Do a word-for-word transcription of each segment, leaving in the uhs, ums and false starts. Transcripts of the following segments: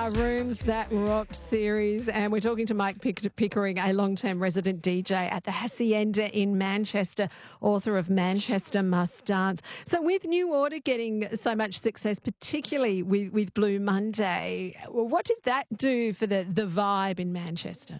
are Rooms That Rocked series, and we're talking to Mike Pick- Pickering, a long-term resident D J at the Hacienda in Manchester, author of Manchester Must Dance. So with New Order getting so much success, particularly with, with Blue Monday, what did that do for the, the vibe in Manchester?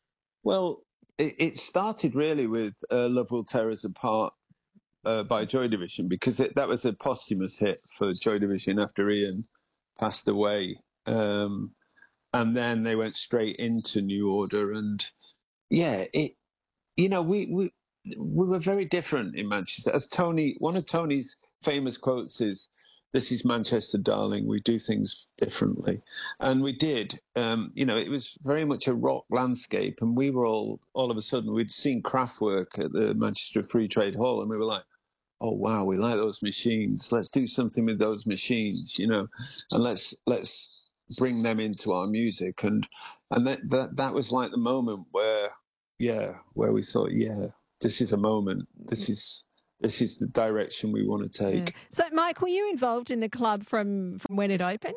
Well, it, it started really with uh, Love Will Tear Us Apart uh, by Joy Division, because it, that was a posthumous hit for Joy Division after Ian passed away. Um, and then they went straight into New Order. And yeah, it, you know, we, we, we were very different in Manchester. As Tony, one of Tony's famous quotes is, "This is Manchester, darling. We do things differently." And we did. Um, you know, it was very much a rock landscape. And we were all, all of a sudden, we'd seen Kraftwerk at the Manchester Free Trade Hall. And we were like, oh, wow, we like those machines. Let's do something with those machines, you know, and let's let's bring them into our music. And and that, that, that was like the moment where, yeah, where we thought, yeah, this is a moment. This is... This is the direction we want to take. Yeah. So, Mike, were you involved in the club from, from when it opened?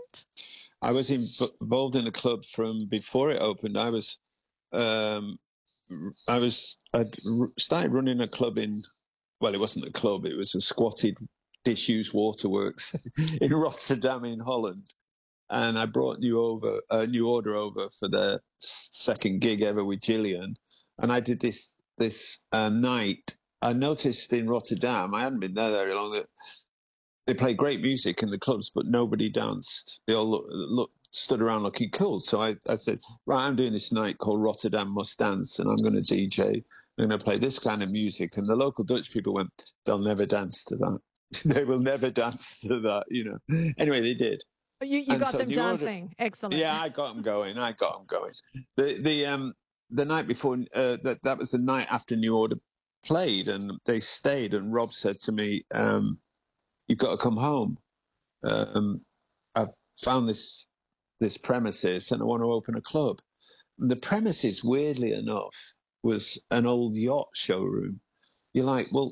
I was in, involved in the club from before it opened. I was, um, I was, I started running a club in. Well, it wasn't a club; it was a squatted disused waterworks in Rotterdam, in Holland. And I brought New over a New Order over for their second gig ever with Gillian, and I did this this uh, night. I noticed in Rotterdam, I hadn't been there very long, that they play great music in the clubs, but nobody danced. They all look, look, stood around looking cool. So I, I said, right, I'm doing this night called Rotterdam Must Dance, and I'm going to D J. I'm going to play this kind of music. And the local Dutch people went, they'll never dance to that. They will never dance to that, you know. Anyway, they did. You, you got so them dancing. Order, Excellent. Yeah, I got them going. I got them going. The the um the night before, uh, that that was the night after New Order played, and they stayed, and Rob said to me, um, "You've got to come home. Um, I've found this this premises, and I want to open a club." And the premises, weirdly enough, was an old yacht showroom. You're like, well,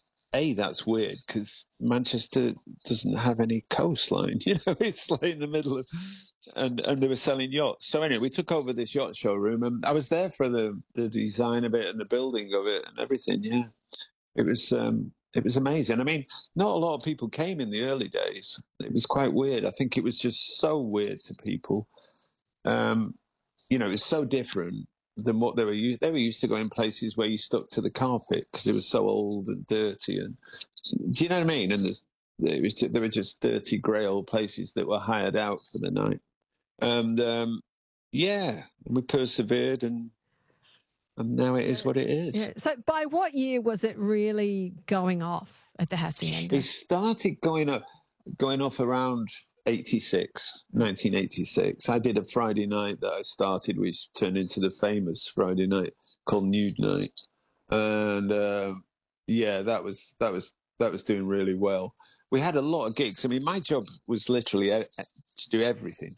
A, that's weird, because Manchester doesn't have any coastline. You know, it's like in the middle of... And and they were selling yachts. So anyway, we took over this yacht showroom, and I was there for the, the design of it and the building of it and everything. Yeah, it was um, it was amazing. I mean, not a lot of people came in the early days. It was quite weird. I think it was just so weird to people. Um, you know, it was so different than what they were used. They were used to going places where you stuck to the carpet because it was so old and dirty. And do you know what I mean? And there's, it was there were just dirty, grey old places that were hired out for the night. And um, yeah, we persevered, and and now it is what it is. Yeah. So, by what year was it really going off at the Hacienda? It started going up, going off around eighty-six, nineteen eighty-six. I did a Friday night that I started, which turned into the famous Friday night called Nude Night, and um, yeah, that was that was that was doing really well. We had a lot of gigs. I mean, my job was literally to do everything.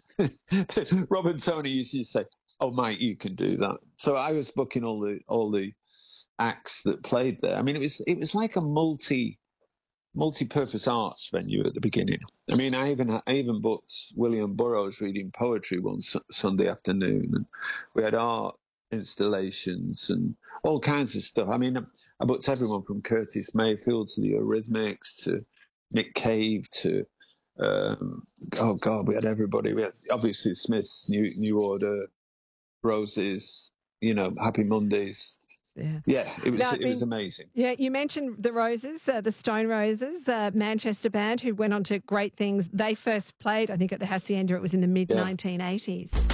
Rob and Tony used to say, "Oh, Mike, you can do that." So I was booking all the all the acts that played there. I mean, it was it was like a multi multi-purpose arts venue at the beginning. I mean, I even I even booked William Burroughs reading poetry one su- Sunday afternoon, and we had art installations and all kinds of stuff. I mean, I booked everyone from Curtis Mayfield to the Eurythmics to Nick Cave to um, oh god, we had everybody. We had obviously Smiths, New New Order, Roses, you know, Happy Mondays. Yeah, yeah, it was now, it I mean, was amazing. Yeah, you mentioned the Roses, uh, the Stone Roses, uh, Manchester band who went on to great things. They first played, I think, at the Hacienda. It was in the mid nineteen eighties.